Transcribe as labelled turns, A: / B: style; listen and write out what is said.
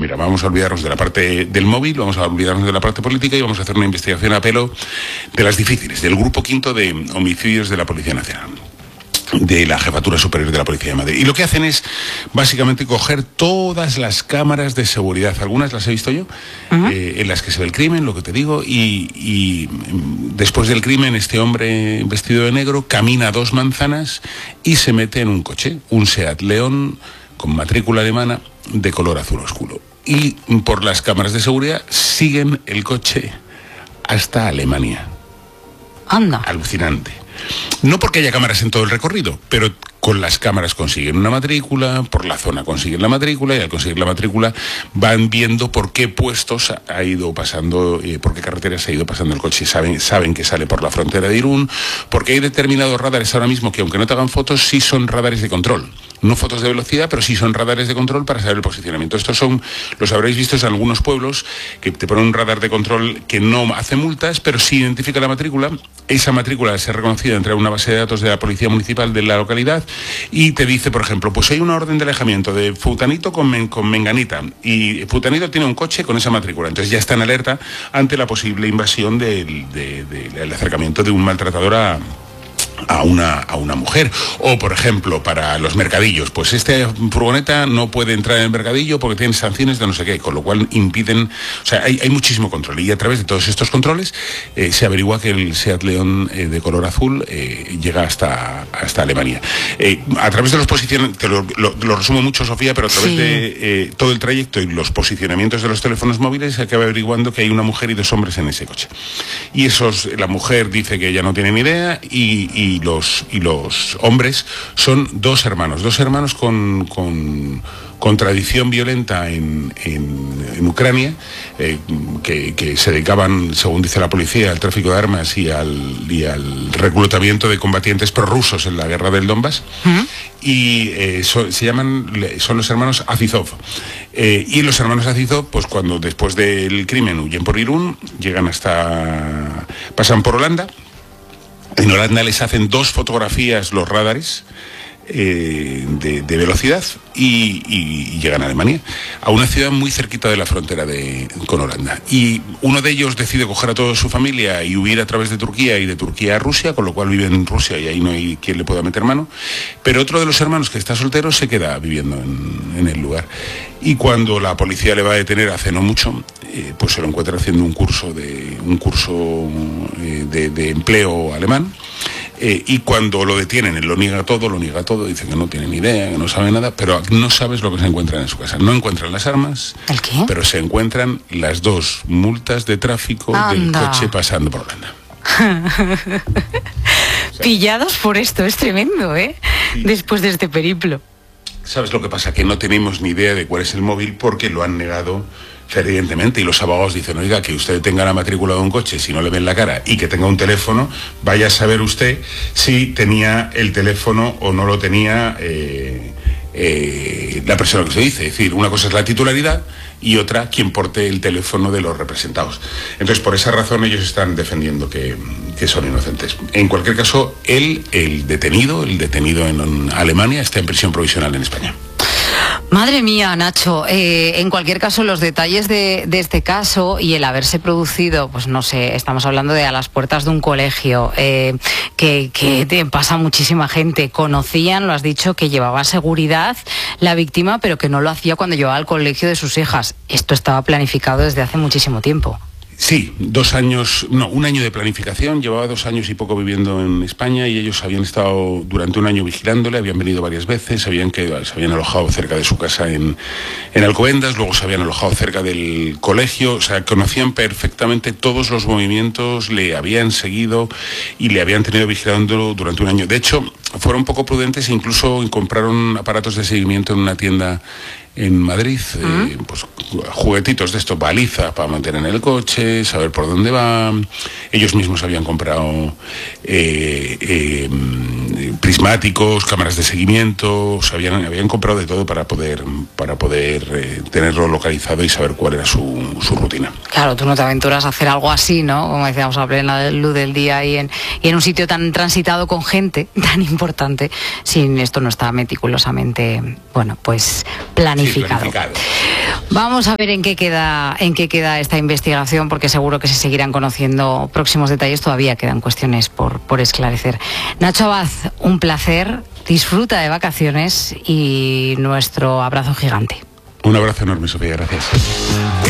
A: mira, vamos a olvidarnos de la parte del móvil, vamos a olvidarnos de la parte política y vamos a hacer una investigación a pelo de las difíciles, del Grupo Quinto de Homicidios de la Policía Nacional, de la Jefatura Superior de la Policía de Madrid. Y lo que hacen es básicamente coger todas las cámaras de seguridad, algunas las he visto yo, en las que se ve el crimen, lo que te digo, y después del crimen este hombre vestido de negro camina 2 manzanas y se mete en un coche, un Seat León con matrícula alemana de color azul oscuro. Y por las cámaras de seguridad siguen el coche hasta Alemania.
B: Anda.
A: Alucinante. No porque haya cámaras en todo el recorrido, pero con las cámaras consiguen una matrícula, por la zona consiguen la matrícula, y al conseguir la matrícula van viendo por qué puestos ha ido pasando, por qué carreteras ha ido pasando el coche. Saben que sale por la frontera de Irún, porque hay determinados radares ahora mismo que, aunque no te hagan fotos, sí son radares de control. No fotos de velocidad, pero sí son radares de control para saber el posicionamiento. Estos son, los habréis visto en algunos pueblos, que te ponen un radar de control que no hace multas, pero sí identifica la matrícula. Esa matrícula es reconocida entre una base de datos de la Policía Municipal de la localidad y te dice, por ejemplo, pues hay una orden de alejamiento de futanito con menganita, y futanito tiene un coche con esa matrícula. Entonces ya está en alerta ante la posible invasión del acercamiento de un maltratador a una mujer. O, por ejemplo, para los mercadillos, pues esta furgoneta no puede entrar en el mercadillo porque tiene sanciones de no sé qué, con lo cual impiden, o sea, hay muchísimo control, y a través de todos estos controles se averigua que el Seat León de color azul llega hasta Alemania. A través de los posicionamientos, te lo resumo mucho, Sofía, pero a través de todo el trayecto y los posicionamientos de los teléfonos móviles se acaba averiguando que hay una mujer y 2 hombres en ese coche. Y la mujer dice que ella no tiene ni idea, y los hombres son 2 hermanos con tradición violenta en Ucrania, que se dedicaban, según dice la policía, al tráfico de armas y al reclutamiento de combatientes prorrusos en la guerra del Donbass. Y son los hermanos Azizov. Y los hermanos Azizov, pues cuando después del crimen huyen por Irún, pasan por Holanda. En Holanda les hacen 2 fotografías los radares de velocidad y llegan a Alemania, a una ciudad muy cerquita de la frontera con Holanda. Y uno de ellos decide coger a toda su familia y huir a través de Turquía, y de Turquía a Rusia, con lo cual vive en Rusia y ahí no hay quien le pueda meter mano. Pero otro de los hermanos, que está soltero, se queda viviendo en el lugar. Y cuando la policía le va a detener hace no mucho, pues se lo encuentra haciendo un curso de empleo alemán. Y cuando lo detienen, él lo niega todo, dice que no tiene ni idea, que no sabe nada, pero no sabes lo que se encuentran en su casa. No encuentran las armas,
B: ¿el qué?
A: Pero se encuentran las 2 multas de tráfico del coche pasando por Holanda.
B: Pillados por esto, es tremendo, ¿eh? Sí. Después de este periplo.
A: ¿Sabes lo que pasa? Que no tenemos ni idea de cuál es el móvil porque lo han negado evidentemente, y los abogados dicen, oiga, que usted tenga la matrícula de un coche si no le ven la cara y que tenga un teléfono, vaya a saber usted si tenía el teléfono o no lo tenía la persona que se dice. Es decir, una cosa es la titularidad y otra quien porte el teléfono de los representados. Entonces, por esa razón ellos están defendiendo que son inocentes. En cualquier caso, el detenido en Alemania está en prisión provisional en España.
B: Madre mía, Nacho, en cualquier caso, los detalles de este caso y el haberse producido, pues no sé, estamos hablando de a las puertas de un colegio, que pasa muchísima gente. Conocían, lo has dicho, que llevaba seguridad la víctima, pero que no lo hacía cuando llevaba al colegio de sus hijas. Esto estaba planificado desde hace muchísimo tiempo.
A: Sí, 2 años, no, 1 año de planificación, llevaba 2 años y poco viviendo en España, y ellos habían estado durante 1 año vigilándole, habían venido varias veces, se habían alojado cerca de su casa en Alcobendas, luego se habían alojado cerca del colegio, o sea, conocían perfectamente todos los movimientos, le habían seguido y le habían tenido vigilándolo durante 1 año. De hecho, fueron poco prudentes e incluso compraron aparatos de seguimiento en una tienda en Madrid, pues juguetitos de estos, baliza para mantener en el coche, saber por dónde va. Ellos mismos habían comprado prismáticos, cámaras de seguimiento, o sea, habían comprado de todo para poder tenerlo localizado y saber cuál era su rutina.
B: Claro, tú no te aventuras a hacer algo así, ¿no? Como decíamos, a plena luz del día y en un sitio tan transitado con gente tan importante, si esto no está meticulosamente, bueno, pues planificado. planificado. Vamos a ver en qué queda esta investigación, porque seguro que se seguirán conociendo próximos detalles. Todavía quedan cuestiones por esclarecer. Nacho Abad, un placer. Disfruta de vacaciones y nuestro abrazo gigante.
A: Un abrazo enorme, Sofía, gracias.